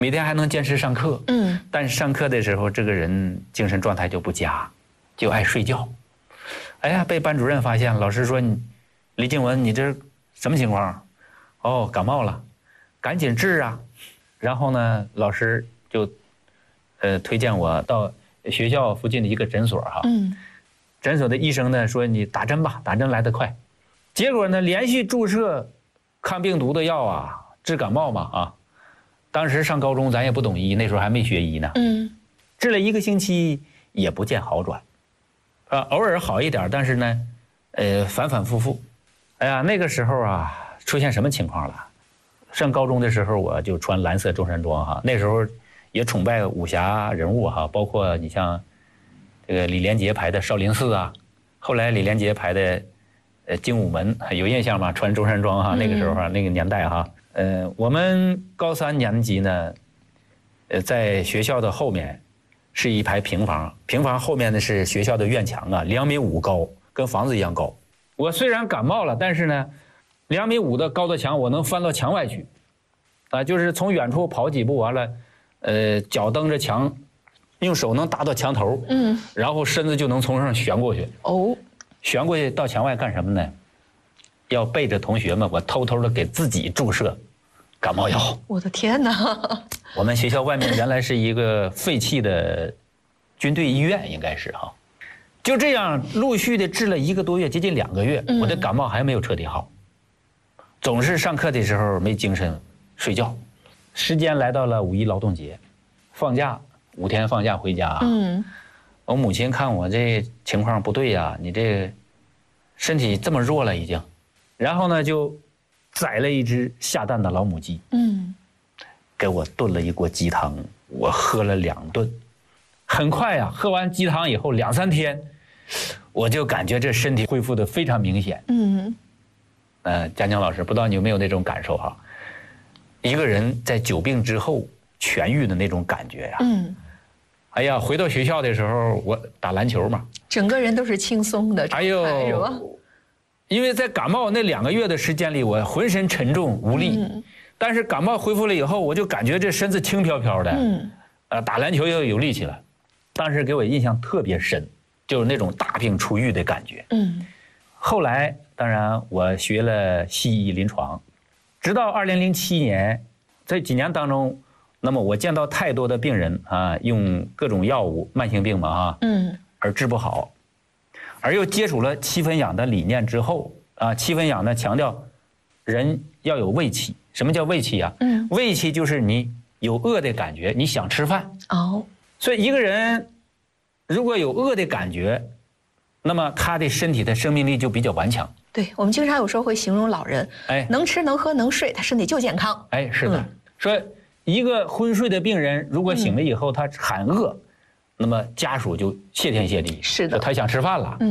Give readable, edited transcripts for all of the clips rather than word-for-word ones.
每天还能坚持上课，但是上课的时候这个人精神状态就不佳，就爱睡觉。哎呀，被班主任发现，老师说你李静文，你这什么情况？哦，感冒了，赶紧治啊。然后呢，老师就推荐我到学校附近的一个诊所哈。诊所的医生呢说你打针吧，打针来得快。结果呢，连续注射抗病毒的药啊，治感冒嘛啊。当时上高中咱也不懂医，那时候还没学医呢。治了1个星期也不见好转，偶尔好一点，但是呢，反反复复。哎呀，那个时候啊，出现什么情况了？上高中的时候我就穿蓝色中山装哈，那时候也崇拜武侠人物哈，包括你像这个李连杰排的少林寺啊，后来李连杰排的精武门有印象吗？穿中山装哈，那个时候那个年代哈。我们高3年级呢，在学校的后面是一排平房，平房后面呢是学校的院墙啊，2.5米高，跟房子一样高。我虽然感冒了，但是呢，2.5米的高的墙我能翻到墙外去，啊，就是从远处跑几步完了，脚蹬着墙，用手能搭到墙头，然后身子就能从上旋过去。旋过去到墙外干什么呢？要背着同学们，我偷偷的给自己注射感冒药。 我的天哪！ 我们学校外面原来是一个废弃的军队医院，应该是哈。就这样陆续的治了1个多月，接近2个月，我的感冒还没有彻底好，总是上课的时候没精神，睡觉。时间来到了5一劳动节，放假5天放假回家。我母亲看我这情况不对呀，你这身体这么弱了已经。然后呢，就宰了一只下蛋的老母鸡，给我炖了一锅鸡汤，我喝了2顿。很快呀，喝完鸡汤以后2、3天，我就感觉这身体恢复的非常明显。佳江老师，不知道你有没有那种感受哈？一个人在久病之后痊愈的那种感觉呀。哎呀，回到学校的时候，我打篮球嘛， 整个人都是轻松的状态，是吧？ 因为在感冒那2个月的时间里，我浑身沉重无力，但是感冒恢复了以后，我就感觉这身子轻飘飘的，打篮球又有力气了。当时给我印象特别深，就是那种大病初愈的感觉。后来当然我学了西医临床，直到2007年，这几年当中，那么我见到太多的病人啊，用各种药物，慢性病嘛而治不好。而又接触了7分养的理念之后啊，7分养呢强调人要有胃气。什么叫胃气啊？胃气就是你有饿的感觉，你想吃饭。所以一个人如果有饿的感觉，那么他的身体的生命力就比较顽强。 对，我们经常有时候会形容老人，能吃能喝能睡，他身体就健康。 是的，说一个昏睡的病人，如果醒了以后他喊饿，那么家属就谢天谢地， 是的， 他想吃饭了。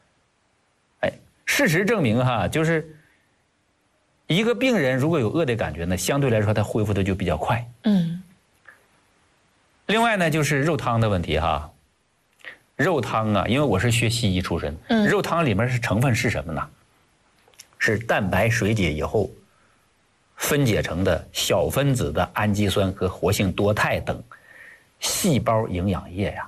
事实证明哈，就是一个病人如果有饿的感觉呢，相对来说他恢复的就比较快。另外呢，就是肉汤的问题哈。肉汤啊，因为我是学西医出身，肉汤里面是成分是什么呢？是蛋白水解以后分解成的小分子的氨基酸和活性多肽等细胞营养液呀。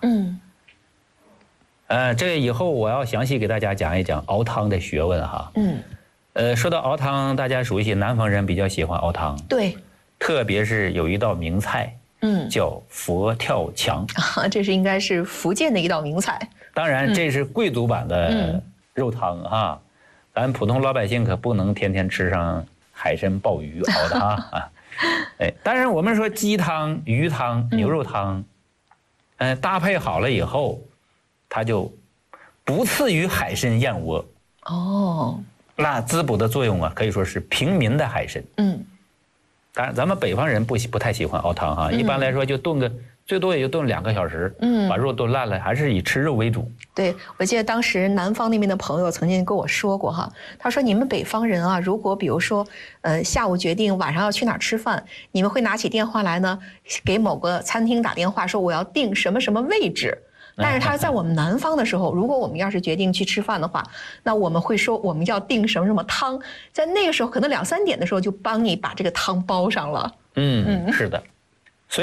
这以后我要详细给大家讲一讲熬汤的学问哈。说到熬汤，大家熟悉，南方人比较喜欢熬汤。 对， 特别是有一道名菜，叫佛跳墙。 这是应该是福建的一道名菜。 当然，这是贵族版的肉汤哈，咱普通老百姓可不能天天吃上海参、鲍鱼熬的啊。当然我们说鸡汤、鱼汤、牛肉汤，搭配好了以后，它就不次于海参、燕窝。那滋补的作用啊，可以说是平民的海参。当然咱们北方人不太喜欢熬汤哈，一般来说就炖个最多也就炖2个小时，把肉炖烂了，还是以吃肉为主。 对，我记得当时南方那边的朋友曾经跟我说过哈，他说你们北方人啊，如果比如说下午决定晚上要去哪儿吃饭，你们会拿起电话来呢，给某个餐厅打电话说我要订什么什么位置。但是他在我们南方的时候，如果我们要是决定去吃饭的话，那我们会说我们要订什么什么汤，在那个时候可能2、3点的时候就帮你把这个汤煲上了。 是的。